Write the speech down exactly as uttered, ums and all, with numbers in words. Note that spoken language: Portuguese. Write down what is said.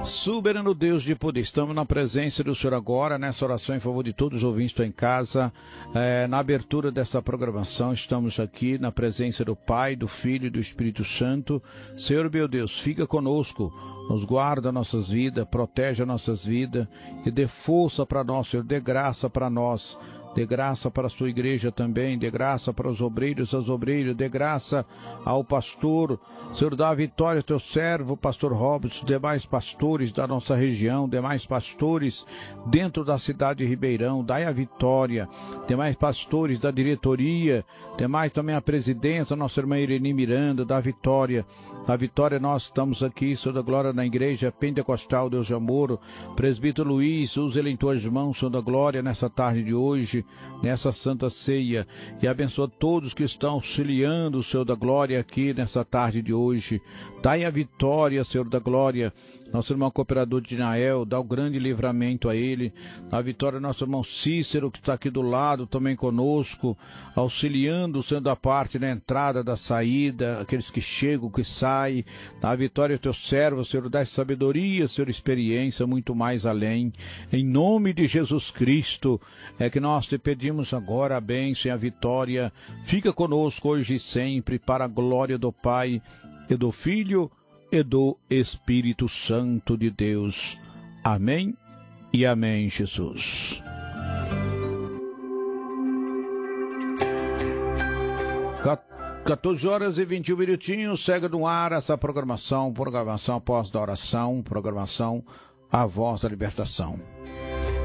Soberano Deus de poder, estamos na presença do Senhor agora, nessa oração em favor de todos os ouvintes que estão em casa, é, na abertura dessa programação, estamos aqui na presença do Pai, do Filho e do Espírito Santo. Senhor meu Deus, fica conosco, nos guarda nossas vidas, protege nossas vidas e dê força para nós, Senhor, dê graça para nós. Dê graça para a sua igreja também, dê graça para os obreiros, as obreiras, dê graça ao pastor. Senhor, dá a vitória ao teu servo, pastor Robson, demais pastores da nossa região, demais pastores dentro da cidade de Ribeirão, dai a vitória. Demais pastores da diretoria, demais também a presidência, nossa irmã Irene Miranda, dá a vitória. A vitória, nós estamos aqui, Senhor da glória, na igreja pentecostal Deus de Amor. Presbítero Luiz, usa ele em tuas mãos, Senhor da glória, nessa tarde de hoje, nessa santa ceia, e abençoa todos que estão auxiliando o Senhor da glória aqui nessa tarde de hoje. Dai a vitória, Senhor da glória, nosso irmão cooperador de Nael, dá o grande livramento a ele. Dá a vitória nosso irmão Cícero, que está aqui do lado também conosco, auxiliando, sendo a parte da entrada, da saída, aqueles que chegam, que saem. Dá a vitória ao teu servo, Senhor, dá sabedoria, Senhor, experiência, muito mais além. Em nome de Jesus Cristo, é que nós te pedimos agora a bênção e a vitória. Fica conosco hoje e sempre, para a glória do Pai, e do Filho, e do Espírito Santo de Deus. Amém e amém, Jesus. quatorze horas e vinte e um minutinhos, segue no ar essa programação, programação após da oração, programação A Voz da Libertação.